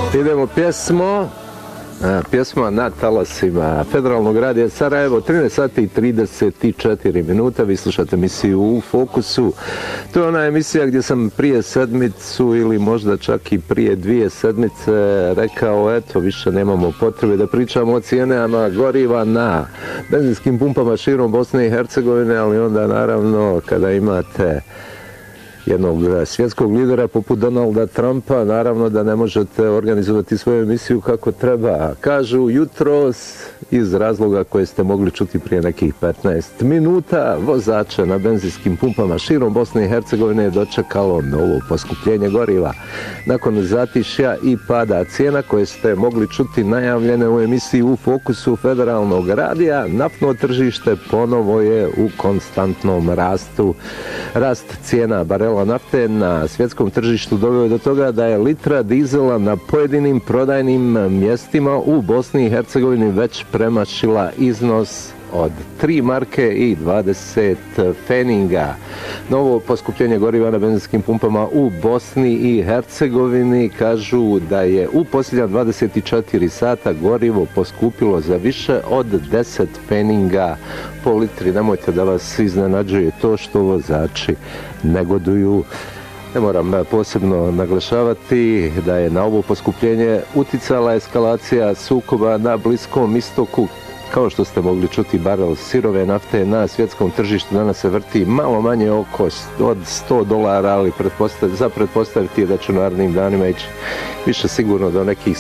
Idemo pjesma na talasima Federalnog radija Sarajevo, 13 sati i 34 minuta. Vi slušate emisiju U fokusu. To je ona emisija gdje sam prije sedmicu ili možda čak i prije 2 sedmice rekao, eto, više nemamo potrebe da pričamo o cijenama goriva na benzinskim pumpama širom Bosne i Hercegovine, ali onda naravno kada imate jednog svjetskog lidera poput Donalda Trumpa, naravno da ne možete organizovati svoju emisiju kako treba. Kažu jutros, iz razloga koje ste mogli čuti prije nekih 15 minuta, vozače na benzinskim pumpama širom Bosne i Hercegovine je dočekalo novo poskupljenje goriva. Nakon zatišja i pada cijena koje ste mogli čuti najavljene u emisiji U fokusu Federalnog radija, naftno tržište ponovo je u konstantnom rastu. Rast cijena barela nafte na svjetskom tržištu doveo je do toga da je litra dizela na pojedinim prodajnim mjestima u Bosni i Hercegovini već premašila iznos od 3 marke i 20 feninga. Novo poskupljenje goriva na benzinskim pumpama u Bosni i Hercegovini kažu da je u posljednja 24 sata gorivo poskupilo za više od 10 feninga po litri. Nemojte da vas iznenađuje to što vozači negoduju. Ne moram posebno naglašavati da je na ovo poskupljenje uticala eskalacija sukoba na Bliskom istoku. Kao što ste mogli čuti, barel sirove nafte na svjetskom tržištu danas se vrti malo manje oko od $100, ali za pretpostaviti je da će u narednim danima ići više sigurno do nekih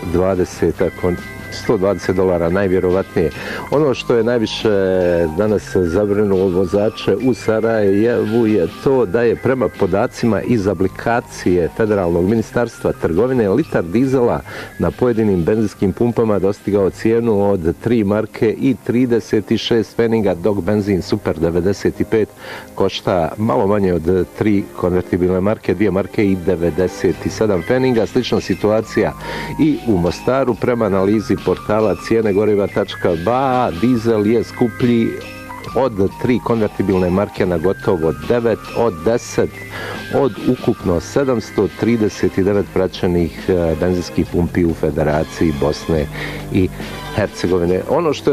120 dolara najvjerovatnije. Ono što je najviše danas zabrinulo vozače u Sarajevu je to da je prema podacima iz aplikacije Federalnog ministarstva trgovine litar dizela na pojedinim benzinskim pumpama dostigao cijenu od 3 marke i 36 feninga, dok benzin Super 95 košta malo manje od 3 konvertibilne marke, 2 marke i 97 feninga. Slična situacija i u Mostaru. Prema analizi portala cijene goriva.ba, dizel je skuplji od 3 konvertibilne marke na gotovo 9 od 10 od ukupno 739 praćenih benzinskih pumpi u Federaciji Bosne i Hercegovine. Ono što je